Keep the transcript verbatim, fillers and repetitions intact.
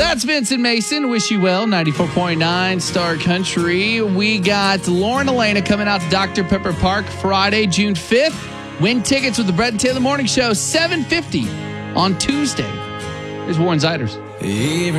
That's Vincent Mason. Wish you well. ninety-four point nine Star Country. We got Lauren Elena coming out to Doctor Pepper Park Friday, June fifth. Win tickets with the Brett and Taylor Morning Show, seven fifty on Tuesday. Here's Warren Zeiders. Even